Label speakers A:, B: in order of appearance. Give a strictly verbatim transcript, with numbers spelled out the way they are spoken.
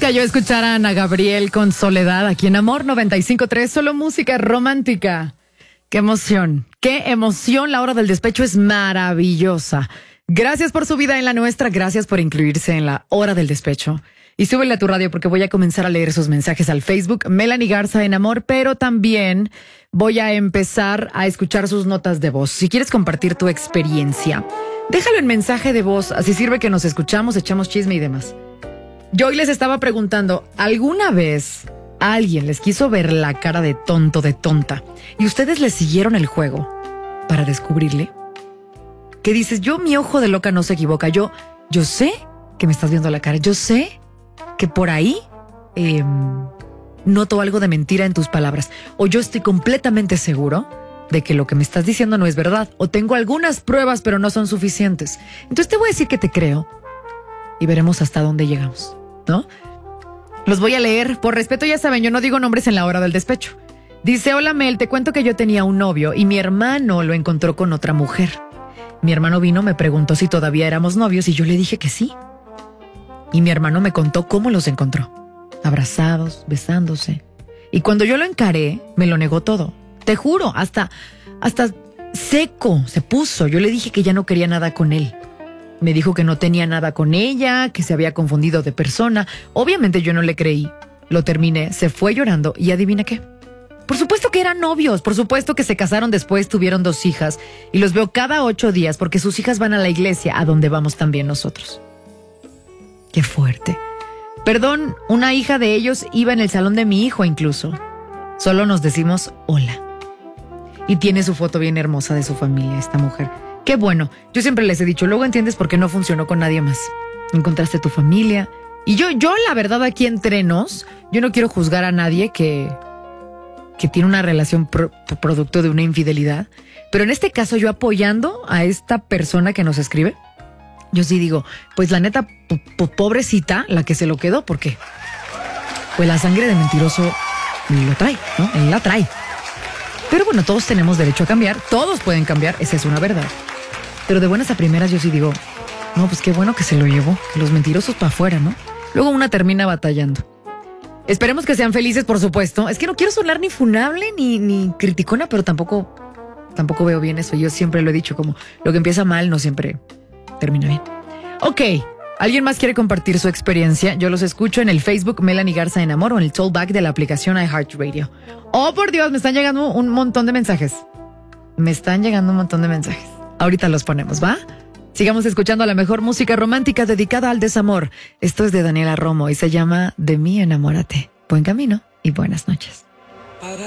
A: cayó a escuchar a Ana Gabriel con Soledad aquí en Amor noventa y cinco punto tres, solo música romántica. ¡Qué emoción! ¡Qué emoción! La hora del despecho es maravillosa. Gracias por su vida en la nuestra, gracias por incluirse en la hora del despecho. Y súbele a tu radio porque voy a comenzar a leer sus mensajes al Facebook, Melanie Garza en Amor, pero también voy a empezar a escuchar sus notas de voz. Si quieres compartir tu experiencia, déjalo en mensaje de voz, así sirve que nos escuchamos, echamos chisme y demás. Yo hoy les estaba preguntando, ¿alguna vez alguien les quiso ver la cara de tonto, de tonta, y ustedes le siguieron el juego para descubrirle? ¿Qué dices? Yo, mi ojo de loca no se equivoca. Yo, yo sé que me estás viendo la cara. Yo sé que por ahí eh, noto algo de mentira en tus palabras. O yo estoy completamente seguro de que lo que me estás diciendo no es verdad. O tengo algunas pruebas, pero no son suficientes. Entonces te voy a decir que te creo y veremos hasta dónde llegamos, ¿no? Los voy a leer. Por respeto, ya saben, yo no digo nombres en la hora del despecho. Dice, hola Mel, te cuento que yo tenía un novio y mi hermano lo encontró con otra mujer. Mi hermano vino, me preguntó si todavía éramos novios y yo le dije que sí. Y mi hermano me contó cómo los encontró. Abrazados, besándose. Y cuando yo lo encaré, me lo negó todo. Te juro, hasta, hasta seco se puso. Yo le dije que ya no quería nada con él. Me dijo que no tenía nada con ella, que se había confundido de persona. Obviamente yo no le creí. Lo terminé, se fue llorando y adivina qué. Por supuesto que eran novios, por supuesto que se casaron después, tuvieron dos hijas y los veo cada ocho días porque sus hijas van a la iglesia a donde vamos también nosotros. Qué fuerte. Perdón, una hija de ellos iba en el salón de mi hijo incluso. Solo nos decimos hola. Y tiene su foto bien hermosa de su familia, esta mujer. Qué bueno, yo siempre les he dicho, luego entiendes por qué no funcionó con nadie más. Encontraste tu familia. Y yo, yo la verdad aquí entre nos, yo no quiero juzgar a nadie que... que tiene una relación pro, producto de una infidelidad, pero en este caso yo apoyando a esta persona que nos escribe, yo sí digo, pues la neta, po, po, pobrecita la que se lo quedó, porque pues la sangre de mentiroso lo trae, ¿no? Él la trae. Pero bueno, todos tenemos derecho a cambiar, todos pueden cambiar, esa es una verdad. Pero de buenas a primeras yo sí digo, no, pues qué bueno que se lo llevó, que los mentirosos para afuera, ¿no? Luego una termina batallando. Esperemos que sean felices, por supuesto. Es que no quiero sonar ni funable ni, ni criticona, pero tampoco, tampoco veo bien eso. Yo siempre lo he dicho, como lo que empieza mal no siempre termina bien. Ok, ¿alguien más quiere compartir su experiencia? Yo los escucho en el Facebook Melanie Garza en Amor o en el Tollback de la aplicación iHeartRadio. Oh, por Dios, me están llegando un montón de mensajes. Me están llegando un montón de mensajes. Ahorita los ponemos, ¿va? Sigamos escuchando la mejor música romántica dedicada al desamor. Esto es de Daniela Romo y se llama De mí enamórate. Buen camino y buenas noches.